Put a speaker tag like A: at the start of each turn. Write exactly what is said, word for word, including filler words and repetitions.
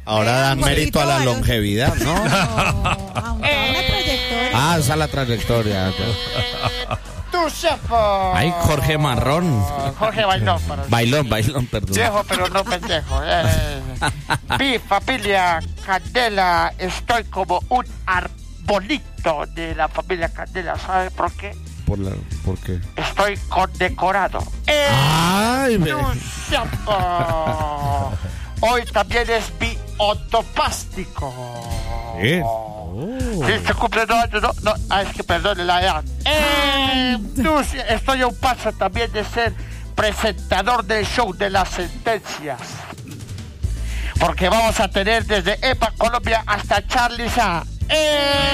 A: Ahora dan mérito a la longevidad, ¿no?
B: No, a una trayectoria.
A: Ah, esa es la trayectoria.
C: Tu chepo.
A: Ay, Jorge Marrón.
C: Jorge Bailón. Para
A: Bailón, bailón, perdón.
C: Viejo, pero no pendejo. Eh. Mi familia Candela, estoy como un arbolito de la familia Candela. ¿Sabe por qué?
A: ¿Por, la, ¿Por qué?
C: Estoy condecorado. ¡Eh!
A: Ay, me...
C: Tu chepo. Hoy también es mi ortoplástico.
A: ¿Eh?
C: Sí, se cumple no, no, no, ah, es que perdone la edad. Eh, tú, sí, estoy a un paso también de ser presentador del show de las sentencias. Porque vamos a tener desde EPA Colombia hasta Charlie Sa. Eh,